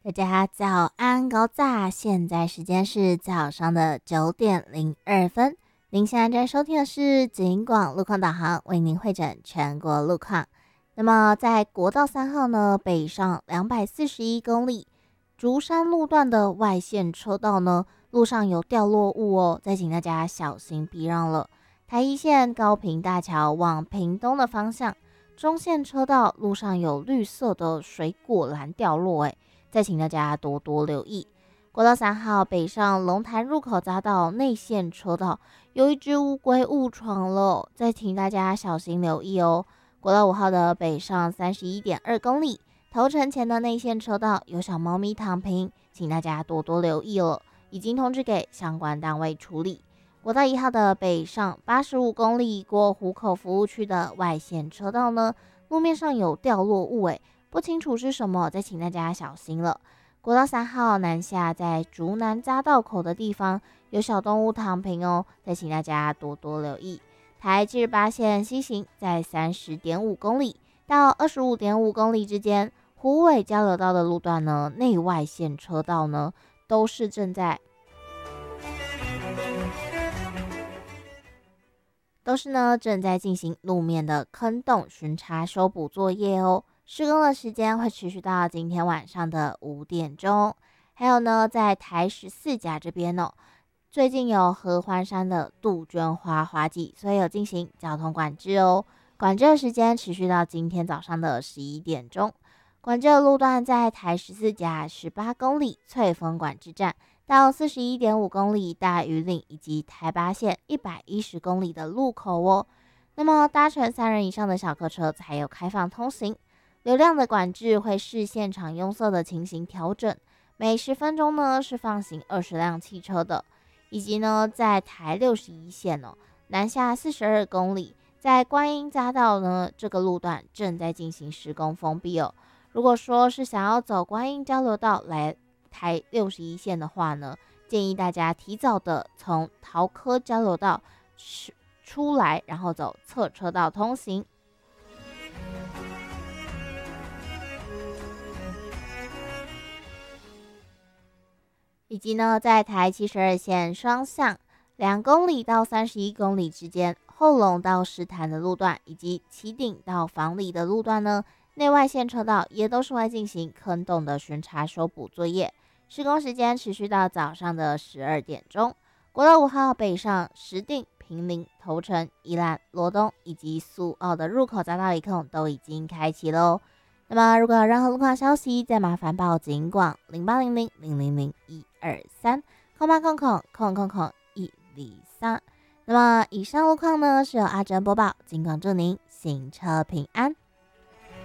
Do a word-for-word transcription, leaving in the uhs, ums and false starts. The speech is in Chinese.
大家早安高炸，现在时间是早上的九点零二分。您现在正在收听的是警广路况导航，为您会诊全国路况。那么在国道三号呢，北上两百四十一公里，竹山路段的外线车道呢，路上有掉落物哦，再请大家小心避让了。台一线高屏大桥往屏东的方向，中线车道路上有绿色的水果篮掉落，诶再请大家多多留意。国道三号北上龙潭入口匝道内线车道有一只乌龟误闯了，再请大家小心留意哦。国道五号的北上三十一点二公里，头城前的内线车道有小猫咪躺平，请大家多多留意了，已经通知给相关单位处理。国道一号的北上八十五公里过湖口服务区的外线车道呢，路面上有掉落物，诶不清楚是什么，再请大家小心了。国道三号南下，在竹南匝道口的地方有小动物躺平哦，再请大家多多留意。台七十八线西行在三十点五公里到二十五点五公里之间，虎尾交流道的路段呢，内外线车道呢都是正在都是呢正在进行路面的坑洞巡查修补作业哦。施工的时间会持续到今天晚上的五点钟。还有呢，在台十四甲这边哦，最近有合欢山的杜鹃花花季，所以有进行交通管制哦。管制的时间持续到今天早上的十一点钟。管制的路段在台十四甲十八公里翠峰管制站到四十一点五公里大屿岭，以及台八线一百一十公里的路口哦。那么搭乘三人以上的小客车才有开放通行。流量的管制会视现场拥塞的情形调整，每十分钟呢是放行二十辆汽车的，以及呢在台六十一线哦，南下四十二公里，在观音匝道呢这个路段正在进行施工封闭哦。如果说是想要走观音交流道来台六十一线的话呢，建议大家提早的从桃科交流道出来，然后走侧车道通行。以及呢，在台七十二线双向两公里到三十一公里之间，后龙到石潭的路段，以及旗顶到房里的路段呢，内外线车道也都是会进行坑洞的巡查修补作业，施工时间持续到早上的十二点钟。国道五号北上石碇、平林、头城、宜兰、罗东以及苏澳的入口匝道一控都已经开启喽。那么如果有任何路况消息，再麻烦报警广零八零零零零零一二三空八空空空空空一零三。那么以上路况呢是由阿珍播报，警广祝您行车平安。